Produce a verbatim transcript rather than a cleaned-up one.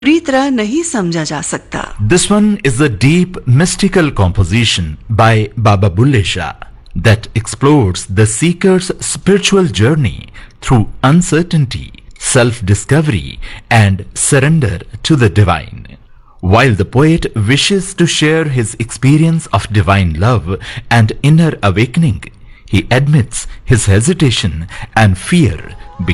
पूरी तरह नहीं समझा जा सकता. This one is a deep mystical composition by Baba Bulle Shah that explores the seeker's spiritual journey through uncertainty, self-discovery and surrender to the divine. While the poet wishes to share his experience of divine love and inner awakening, he admits his hesitation and fear